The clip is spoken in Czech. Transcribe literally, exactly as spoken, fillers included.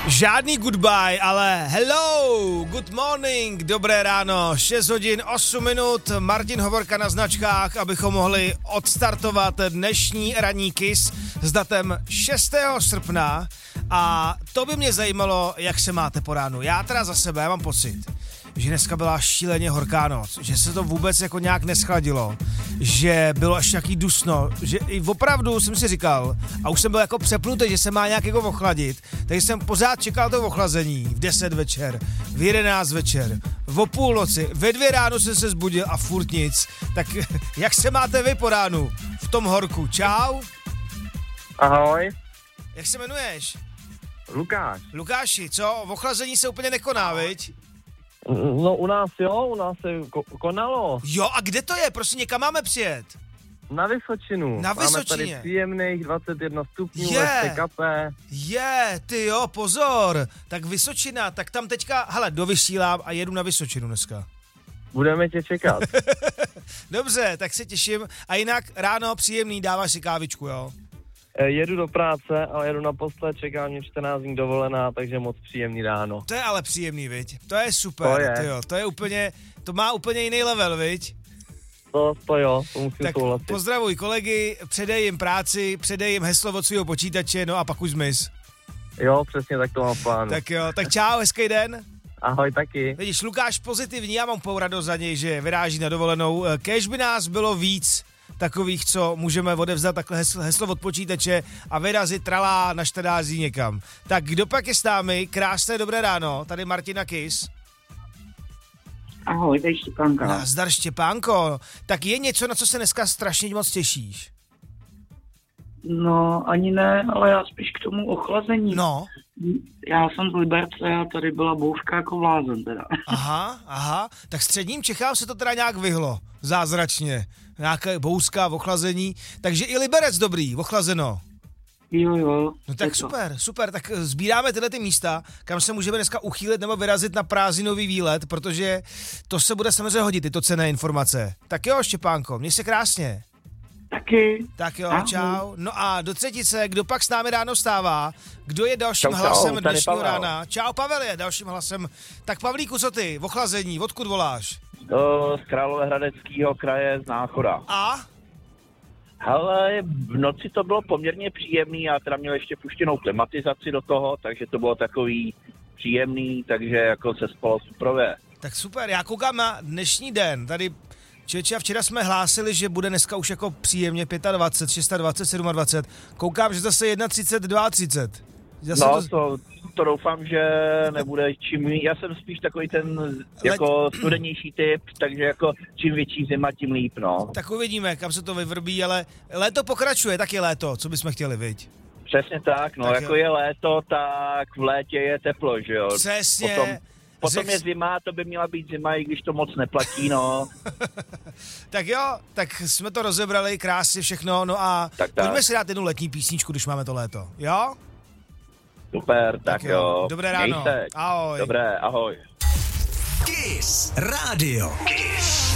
Žádný goodbye, ale hello, good morning, dobré ráno, šest hodin osm minut, Martin Hovorka na značkách, abychom mohli odstartovat dnešní ranní Kiss s datem šestého srpna a to by mě zajímalo, jak se máte po ránu. Já teda za sebe mám pocit, že dneska byla šíleně horká noc, že se to vůbec jako nějak neschladilo, že bylo až nějaký dusno, že i opravdu jsem si říkal, a už jsem byl jako přepnutý, že se má nějak jako ochladit, takže jsem pořád čekal to ochlazení v deset večer, v jedenáct večer, v půlnoci, ve dvě ráno jsem se zbudil a furt nic. Tak jak se máte vy po ránu v tom horku? Čau. Ahoj. Jak se jmenuješ? Lukáš. Lukáši, co? Ochlazení se úplně nekoná, viď? No u nás jo, u nás se ko- konalo. Jo, a kde to je? Prosím, někam máme přijet? Na Vysočinu. Na Vysočině. Máme tady příjemných dvacet jedna stupňů, Je. lehce kape. Je, ty jo, pozor. Tak Vysočina, tak tam teďka, hele, dovysílám a jedu na Vysočinu dneska. Budeme tě čekat. Dobře, tak se těším. A jinak ráno příjemný, dáváš si kávičku, jo? Jedu do práce, ale jedu naposled, čeká mě čtrnáct dní dovolená, takže moc příjemný ráno. To je ale příjemný, viď? To je super, To je. tyjo, to je úplně, to má úplně jiný level, viď? To, to jo, to musím Tak souhlasit. pozdravuj kolegy, předej jim práci, předej jim heslo od svého počítače, no a pak už zmiz. Jo, přesně tak to mám plán. Tak jo, tak čau, hezký den. Ahoj taky. Vidíš, Lukáš pozitivní, já mám pou radost za něj, že vyráží na dovolenou. Kéž by nás bylo víc takových, co můžeme odevzdat takhle heslo, heslo od počítače a vyrazit tralá na štedází někam. Tak kdo pak je s námi? Krásné dobré ráno, tady Martina Kiss. Ahoj, tady Štěpánka. Nazdar Štěpánko. Tak je něco, na co se dneska strašně moc těšíš? No, ani ne, ale já spíš k tomu ochlazení. No. Já jsem z Liberce a tady byla bouřka jako blázen teda. Aha, aha. Tak středním Čechám se to teda nějak vyhlo. Zázračně. Nějaká bouřka, ochlazení. Takže i Liberec dobrý, ochlazeno. Jo, jo. No tak super, super, tak sbíráme tyhle ty místa, kam se můžeme dneska uchýlit nebo vyrazit na prázdninový výlet, protože to se bude samozřejmě hodit, tyto cenné informace. Tak jo, Štěpánko, měj se krásně. Taky. Tak jo, Ahoj. čau. No a do třetice, kdo pak s námi ráno stává? Kdo je dalším Čau, čau, hlasem tady dnešního Pavel. rána? Čau, Pavel je dalším hlasem. Tak Pavlíku, co ty? V ochlazení, odkud voláš? To z Královéhradeckého kraje z Náchoda. A? Hele, v noci to bylo poměrně příjemný, já teda měl ještě puštěnou klimatizaci do toho, takže to bylo takový příjemný, takže jako se spalo suprově. Tak super, já koukám na dnešní den, tady Čeče, a včera jsme hlásili, že bude dneska už jako příjemně dvacet pět, dvacet šest, dvacet sedm. Koukám, že zase třicet jedna, třicet dva. Zase No, to... to, to doufám, že nebude čím, já jsem spíš takový ten jako studenější typ, takže jako čím větší zima, tím líp, no. Tak uvidíme, kam se to vyvrbí, ale léto pokračuje, tak je léto, co bychom chtěli, viď? Přesně tak, no, Tak jako jo. je léto, tak v létě je teplo, že jo. Přesně. Potom, potom Řek- je zima, to by měla být zima, i když to moc neplatí, no. Tak jo, tak jsme to rozebrali, krásně všechno, no a Tak, tak. pojďme si dát jednu letní písničku, když máme to léto, jo? Super, tak, Tak tak jo. jo. Dobré ráno. Měj se. Ahoj. Dobré, ahoj. Kiss Radio. Kiss.